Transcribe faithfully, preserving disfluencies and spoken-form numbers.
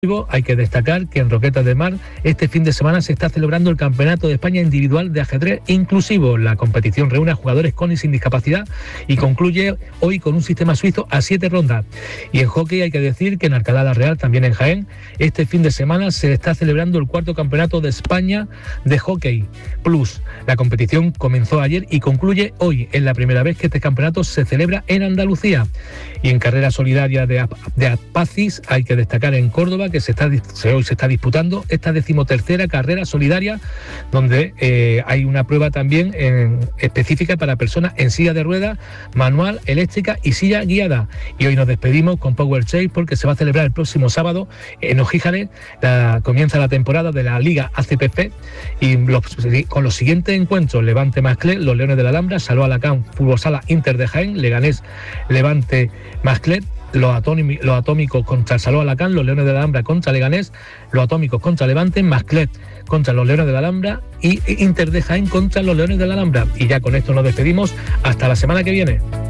Hay que destacar que en Roquetas de Mar este fin de semana se está celebrando el Campeonato de España Individual de Ajedrez Inclusivo. La competición reúne a jugadores con y sin discapacidad y concluye hoy con un sistema suizo a siete rondas. Y en hockey hay que decir que en Alcalá la Real, también en Jaén, este fin de semana se está celebrando el cuarto Campeonato de España de Hockey Plus. La competición comenzó ayer y concluye hoy. Es la primera vez que este campeonato se celebra en Andalucía. Y en carrera solidaria de, de Apacis hay que destacar en Córdoba que se está, se, hoy se está disputando esta decimotercera carrera solidaria, donde eh, hay una prueba también en, específica para personas en silla de ruedas, manual, eléctrica y silla guiada. Y hoy nos despedimos con Power Chase porque se va a celebrar el próximo sábado en Ojíjare. La, comienza la temporada de la Liga A C P F y los, con los siguientes encuentros: Levante Masclet, los Leones de la Alhambra; Saló Alacán, Fútbol Sala Inter de Jaén; Leganés, Levante Masclet; Los, atómi, los Atómicos contra el Saló Alacán; los Leones de la Alhambra contra Leganés; los Atómicos contra Levante; Masclet contra los Leones de la Alhambra y Inter de Jaén contra los Leones de la Alhambra. Y ya con esto nos despedimos hasta la semana que viene.